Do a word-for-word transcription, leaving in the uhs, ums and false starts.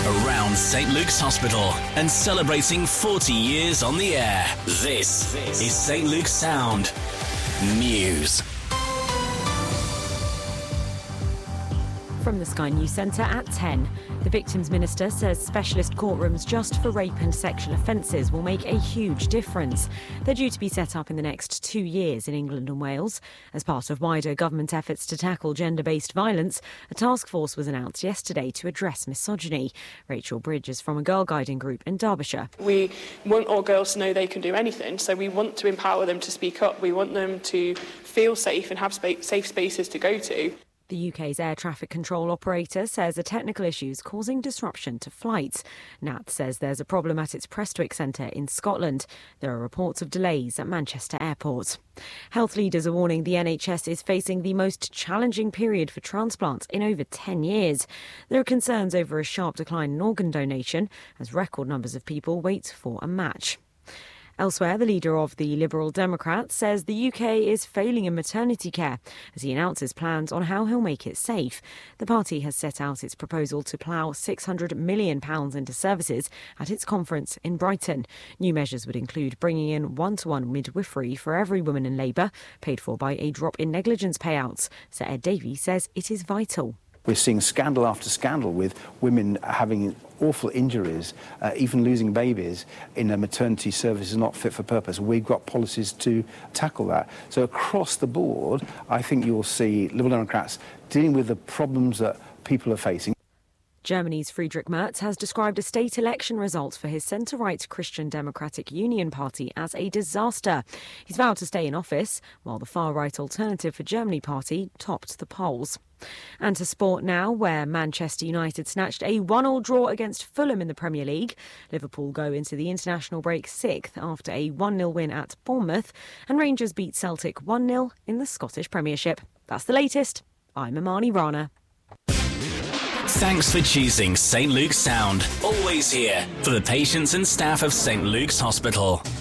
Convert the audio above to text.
around St Luke's Hospital and celebrating forty years on the air. This is St Luke's Sound News. From the Sky News Centre at ten. The Victims Minister says specialist courtrooms just for rape and sexual offences will make a huge difference. They're due to be set up in the next two years in England and Wales. As part of wider government efforts to tackle gender-based violence, a task force was announced yesterday to address misogyny. Rachel Bridge is from a girl guiding group in Derbyshire. We want all girls to know they can do anything, so we want to empower them to speak up. We want them to feel safe and have spa- safe spaces to go to. The U K's air traffic control operator says a technical issue is causing disruption to flights. N A T says there's a problem at its Prestwick centre in Scotland. There are reports of delays at Manchester Airport. Health leaders are warning the N H S is facing the most challenging period for transplants in over ten years. There are concerns over a sharp decline in organ donation as record numbers of people wait for a match. Elsewhere, the leader of the Liberal Democrats says the U K is failing in maternity care as he announces plans on how he'll make it safe. The party has set out its proposal to plough six hundred million pounds into services at its conference in Brighton. New measures would include bringing in one-to-one midwifery for every woman in labour, paid for by a drop in negligence payouts. Sir Ed Davey says it is vital. We're seeing scandal after scandal with women having awful injuries, uh, even losing babies in a maternity service is not fit for purpose. We've got policies to tackle that. So across the board, I think you'll see Liberal Democrats dealing with the problems that people are facing. Germany's Friedrich Merz has described a state election result for his centre-right Christian Democratic Union party as a disaster. He's vowed to stay in office, while the far-right Alternative for Germany party topped the polls. And to sport now, where Manchester United snatched a one-all draw against Fulham in the Premier League. Liverpool go into the international break sixth after a one nil win at Bournemouth. And Rangers beat Celtic one nil in the Scottish Premiership. That's the latest. I'm Imani Rana. Thanks for choosing St Luke's Sound. Always here for the patients and staff of St Luke's Hospital.